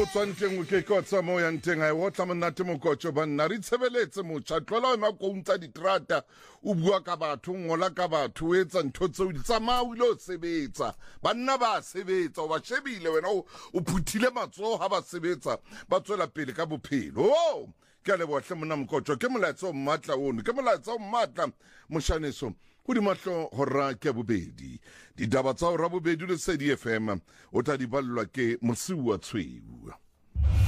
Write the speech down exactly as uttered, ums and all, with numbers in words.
mo tswanteng o ke kotsa mo yang teng a o tla monate mokotso banna re tshebeletse motšha tlola ema kounta ditrata o bua ka batho ngola ka batho o etsa ntho tseo di tsamaya o ile o sebetsa banna ba sebetsa o ba shebile wena o phuthile matsoho ha ba sebetsa ba tswela pele ka bophelo o ke a lebohle mona mokotso ke molaetsa o mmatla ono ke molaetsa o mmatla moshaneso go di mahlo horra ke bobedi ditaba tsa horra bobedi le Sedi F M o tla di ballwa ke Mosiu wa Tshweu.